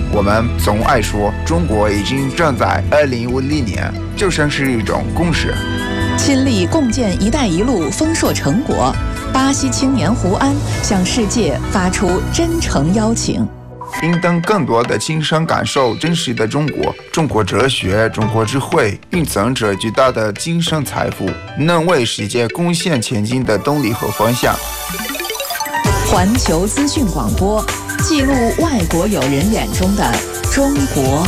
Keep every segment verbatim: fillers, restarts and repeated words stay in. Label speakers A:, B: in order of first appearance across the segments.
A: 我们总爱说中国已经站在二零五零年，就像是一种共识。
B: 亲历共建“一带一路”丰硕成果，巴西青年胡安向世界发出真诚邀请。
A: 应当更多的亲身感受真实的中国，中国哲学、中国智慧蕴藏着巨大的精神财富，能为世界贡献前进的动力和方向。
B: 环球资讯广播，记录外国友人眼中的中国。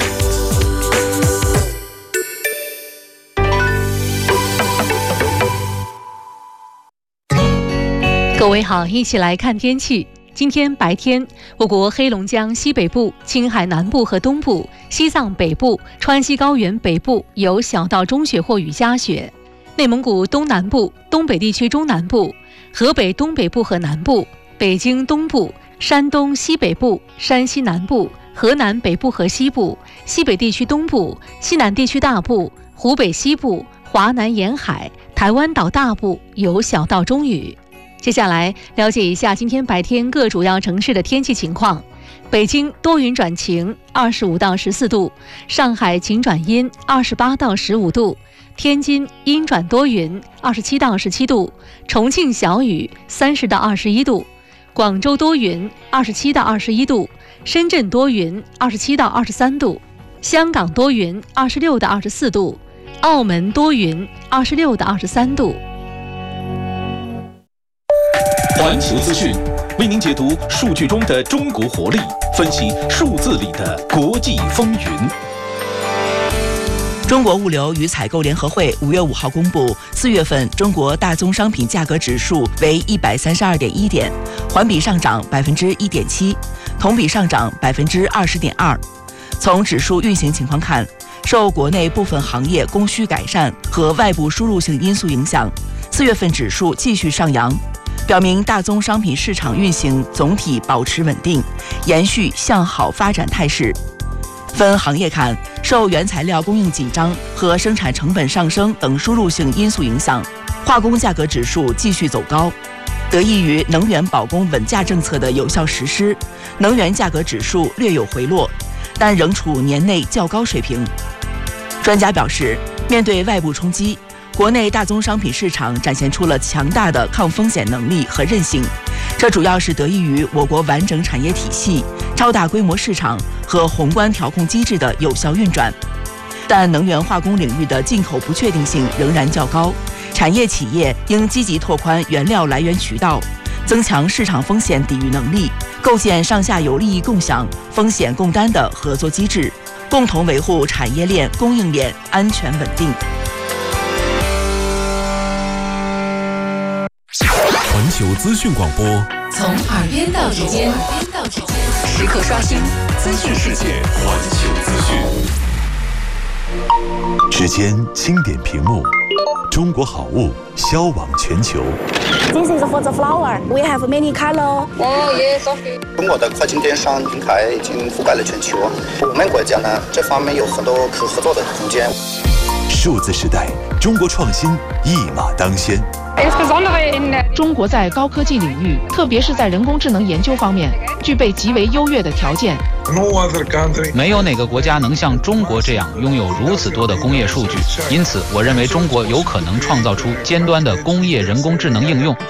C: 各位好，一起来看天气。今天白天，我国黑龙江西北部、青海南部和东部、西藏北部、川西高原北部有小到中雪或雨夹雪；内蒙古东南部、东北地区中南部、河北东北部和南部、北京东部、山东西北部、山西南部、河南北部和西部、西北地区东部、西南地区大部、湖北西部、华南沿海、台湾岛大部有小到中雨。接下来了解一下今天白天各主要城市的天气情况。北京多云转晴，二十五到十四度；上海晴转阴，二十八到十五度；天津阴转多云，二十七到十七度；重庆小雨，三十到二十一度；广州多云，二十七到二十一度；深圳多云，二十七到二十三度；香港多云，二十六到二十四度；澳门多云，二十六到二十三度。
D: 环球资讯为您解读数据中的中国活力，分析数字里的国际风云。
E: 中国物流与采购联合会五月五号公布，四月份中国大宗商品价格指数为一百三十二点一点，环比上涨百分之一点七，同比上涨百分之二十点二。从指数运行情况看，受国内部分行业供需改善和外部输入性因素影响，四月份指数继续上扬，表明大宗商品市场运行总体保持稳定，延续向好发展态势。分行业看，受原材料供应紧张和生产成本上升等输入性因素影响，化工价格指数继续走高。得益于能源保供稳价政策的有效实施，能源价格指数略有回落，但仍处年内较高水平。专家表示，面对外部冲击，国内大宗商品市场展现出了强大的抗风险能力和韧性，这主要是得益于我国完整产业体系、超大规模市场和宏观调控机制的有效运转。但能源化工领域的进口不确定性仍然较高，产业企业应积极拓宽原料来源渠道，增强市场风险抵御能力，构建上下游利益共享、风险共担的合作机制，共同维护产业链、供应链安全稳定。
D: 环球资讯广播，
B: 从耳边到指尖，时刻刷新资讯世界。
D: 环球资讯。
F: 指尖轻点屏幕，中国好物销往全球。
G: This is for the flower. We have many color.
H: Oh yes, okay. 中国的跨境电商平台已经覆盖了全球，我们国家呢这方面有很多可合作的空间。
F: 数字时代，中国创新一马当先。
I: 中国在高科技领域，特别是在人工智能研究方面，具备极为优越的条件。
J: 没有哪个国家能像中国这样拥有如此多的工业数据，因此我认为中国有可能创造出尖端的工业人工智能应用。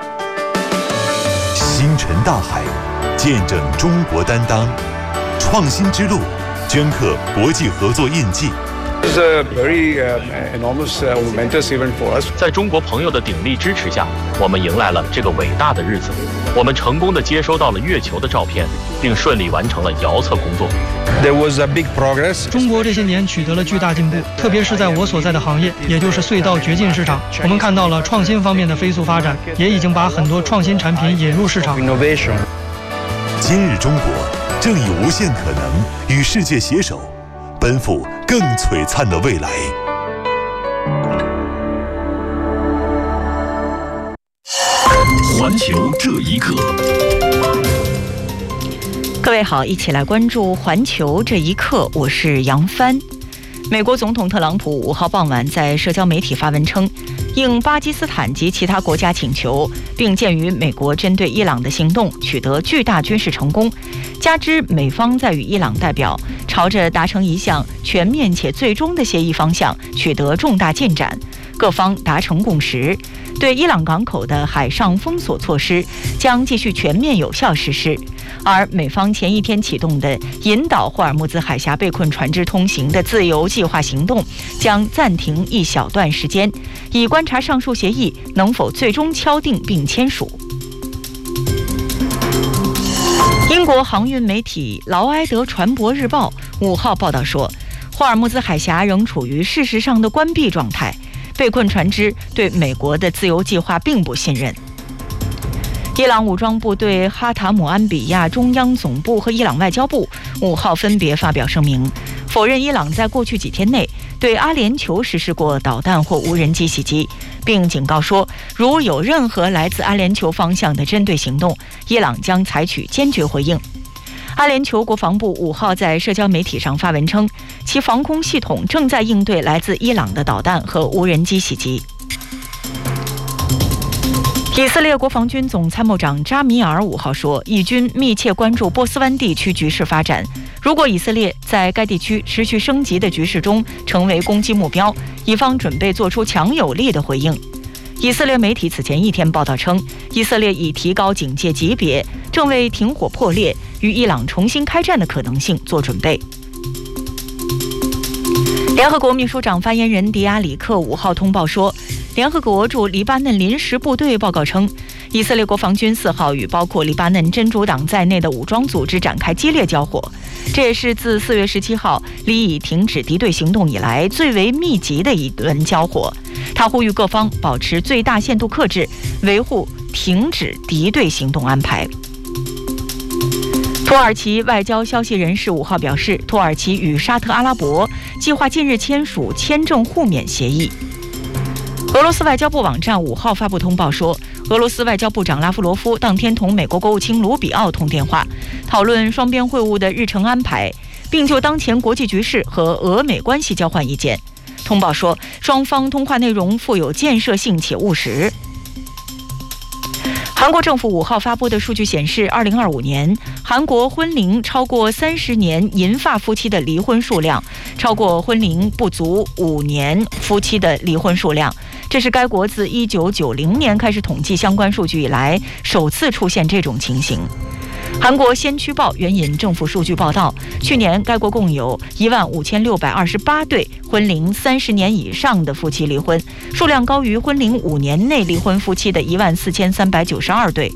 F: 星辰大海，见证中国担当，创新之路，镌刻国际合作印记。
K: It's a very uh, enormous, uh, momentous event for us.
L: 在中国朋友的鼎力支持下，我们迎来了这个伟大的日子。我们成功地接收到了月球的照片，并顺利完成了遥测工作。
K: There was a big progress.
M: 中国这些年取得了巨大进步，特别是在我所在的行业，也就是隧道掘进市场，我们看到了创新方面的飞速发展，也已经把很多创新产品引入市场。
K: Innovation.
F: 今日中国正以无限可能与世界携手，奔赴更璀璨的未来。
D: 环球这一刻，
E: 各位好，一起来关注环球这一刻，我是杨帆。美国总统特朗普五号傍晚在社交媒体发文称，
N: 应巴基斯坦及其他国家请求，并鉴于美国针对伊朗的行动取得巨大军事成功，加之美方在与伊朗代表朝着达成一项全面且最终的协议方向取得重大进展，各方达成共识，对伊朗港口的海上封锁措施将继续全面有效实施。而美方前一天启动的引导霍尔木兹海峡被困船只通行的自由计划行动将暂停一小段时间，以观察上述协议能否最终敲定并签署。英国航运媒体劳埃德船舶日报五号报道说，霍尔木兹海峡仍处于事实上的关闭状态，被困船只对美国的自由计划并不信任。伊朗武装部队哈塔姆安比亚中央总部和伊朗外交部五号分别发表声明，否认伊朗在过去几天内对阿联酋实施过导弹或无人机袭击，并警告说，如有任何来自阿联酋方向的针对行动，伊朗将采取坚决回应。阿联酋国防部五号在社交媒体上发文称，其防空系统正在应对来自伊朗的导弹和无人机袭击。以色列国防军总参谋长扎米尔五号说，以军密切关注波斯湾地区局势发展，如果以色列在该地区持续升级的局势中成为攻击目标，以方准备做出强有力的回应。以色列媒体此前一天报道称，以色列已提高警戒级别，正为停火破裂与伊朗重新开战的可能性做准备。联合国秘书长发言人迪亚里克五号通报说，联合国驻黎巴嫩临时部队报告称，以色列国防军四号与包括黎巴嫩真主党在内的武装组织展开激烈交火，这也是自四月十七号黎以停止敌对行动以来最为密集的一轮交火。他呼吁各方保持最大限度克制，维护停止敌对行动安排。土耳其外交消息人士五号表示，土耳其与沙特阿拉伯计划近日签署签证互免协议。俄罗斯外交部网站五号发布通报说，俄罗斯外交部长拉夫罗夫当天同美国国务卿卢比奥通电话，讨论双边会晤的日程安排，并就当前国际局势和俄美关系交换意见。通报说，双方通话内容富有建设性且务实。韩国政府五号发布的数据显示，二零二五年韩国婚龄超过三十年银发夫妻的离婚数量超过婚龄不足五年夫妻的离婚数量，这是该国自一九九零年开始统计相关数据以来首次出现这种情形。韩国先驱报援引政府数据报道，去年该国共有一万五千六百二十八对婚龄三十年以上的夫妻离婚，数量高于婚龄五年内离婚夫妻的一万四千三百九十二对。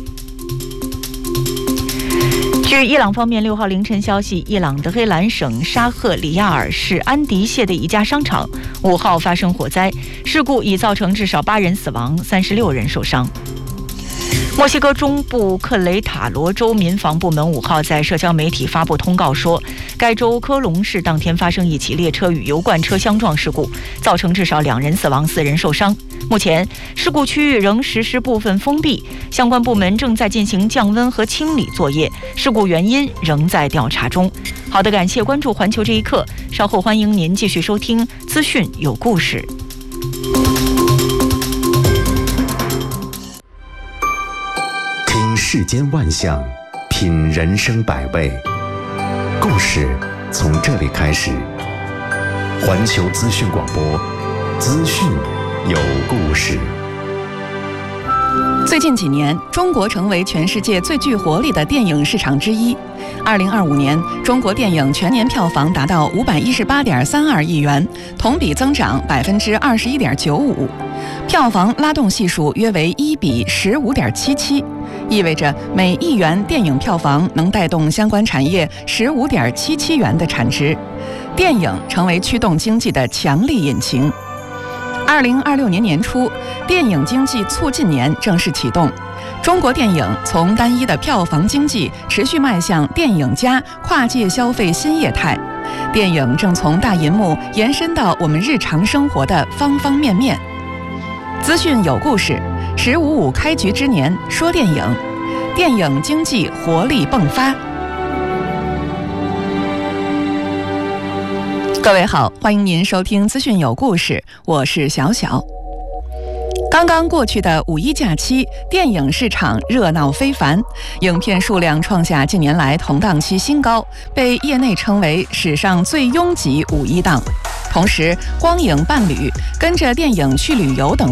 N: 据伊朗方面六号凌晨消息，伊朗德黑兰省沙赫里亚尔市安迪谢的一家商场五号发生火灾，事故已造成至少八人死亡，三十六人受伤。墨西哥中部克雷塔罗州民防部门五号在社交媒体发布通告说，该州科隆市当天发生一起列车与油罐车相撞事故，造成至少两人死亡，四人受伤。目前事故区域仍实施部分封闭，相关部门正在进行降温和清理作业，事故原因仍在调查中。好的，感谢关注环球这一刻，稍后欢迎您继续收听资讯有故事。
O: 听世间万象，品人生百味，故事从这里开始。环球资讯广播，资讯有故事。
B: 最近几年，中国成为全世界最具活力的电影市场之一。二零二五年，中国电影全年票房达到五百一十八点三二亿元，同比增长百分之二十一点九五，票房拉动系数约为一比十五点七七，意味着每亿元电影票房能带动相关产业十五点七七元的产值，电影成为驱动经济的强力引擎。二零二六年年初，电影经济促进年正式启动，中国电影从单一的票房经济持续迈向电影加跨界消费新业态，电影正从大银幕延伸到我们日常生活的方方面面。资讯有故事，十五五开局之年说电影，电影经济活力迸发。各位好，欢迎您收听资讯有故事，我是小小。 刚刚过去的五一假期，电影市场热闹非凡，影片数量创下近年来同档期新高，被业内称为史上最拥挤五一档。同时，光影伴侣、跟着电影去旅游等